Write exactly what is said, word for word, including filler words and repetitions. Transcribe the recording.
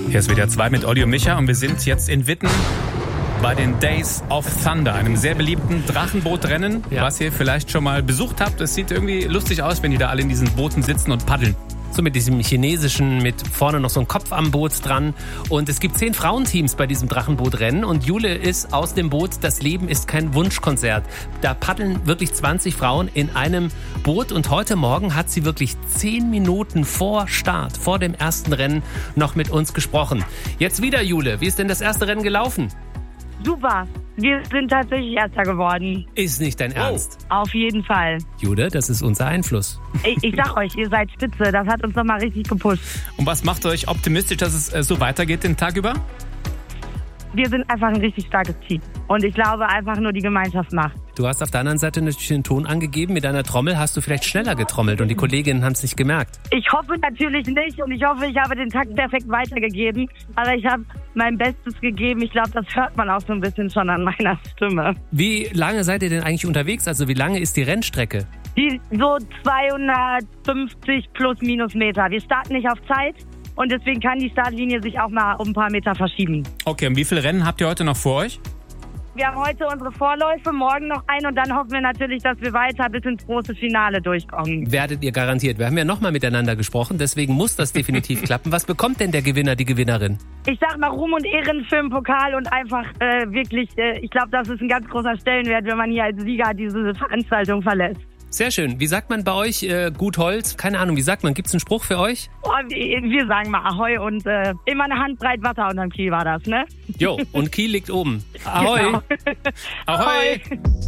Hier ist W D R zwei mit Olli und Micha und wir sind jetzt in Witten bei den Days of Thunder, einem sehr beliebten Drachenbootrennen, ja. was ihr vielleicht schon mal besucht habt. Es sieht irgendwie lustig aus, wenn die da alle in diesen Booten sitzen und paddeln. So mit diesem chinesischen, mit vorne noch so ein Kopf am Boot dran. Und es gibt zehn Frauenteams bei diesem Drachenbootrennen. Und Jule ist aus dem Boot. Das Leben ist kein Wunschkonzert. Da paddeln wirklich zwanzig Frauen in einem Boot. Und heute Morgen hat sie wirklich zehn Minuten vor Start, vor dem ersten Rennen, noch mit uns gesprochen. Jetzt wieder, Jule. Wie ist denn das erste Rennen gelaufen? Super. Wir sind tatsächlich Erster geworden. Ist nicht dein Ernst? Oh, auf jeden Fall. Jule, das ist unser Einfluss. Ich, ich sag euch, ihr seid spitze. Das hat uns doch mal richtig gepusht. Und was macht euch optimistisch, dass es äh, so weitergeht den Tag über? Wir sind einfach ein richtig starkes Team. Und ich glaube, einfach nur die Gemeinschaft macht. Du hast auf der anderen Seite natürlich den Ton angegeben. Mit deiner Trommel hast du vielleicht schneller getrommelt und die Kolleginnen haben es nicht gemerkt. Ich hoffe natürlich nicht und ich hoffe, ich habe den Takt perfekt weitergegeben. Aber ich habe mein Bestes gegeben. Ich glaube, das hört man auch so ein bisschen schon an meiner Stimme. Wie lange seid ihr denn eigentlich unterwegs? Also wie lange ist die Rennstrecke? Die so zweihundertfünfzig plus minus Meter. Wir starten nicht auf Zeit. Und deswegen kann die Startlinie sich auch mal um ein paar Meter verschieben. Okay, und wie viele Rennen habt ihr heute noch vor euch? Wir haben heute unsere Vorläufe, morgen noch ein und dann hoffen wir natürlich, dass wir weiter bis ins große Finale durchkommen. Werdet ihr garantiert. Wir haben ja nochmal miteinander gesprochen, deswegen muss das definitiv klappen. Was bekommt denn der Gewinner, die Gewinnerin? Ich sag mal Ruhm und Ehren für den Pokal und einfach äh, wirklich, äh, ich glaube, das ist ein ganz großer Stellenwert, wenn man hier als Sieger diese Veranstaltung verlässt. Sehr schön. Wie sagt man bei euch äh, gut Holz? Keine Ahnung, wie sagt man? Gibt es einen Spruch für euch? Oh, wir sagen mal Ahoi und äh, immer eine Handbreit Wasser unterm Kiel war das, ne? Jo, und Kiel liegt oben. Ahoi! Genau. Ahoi!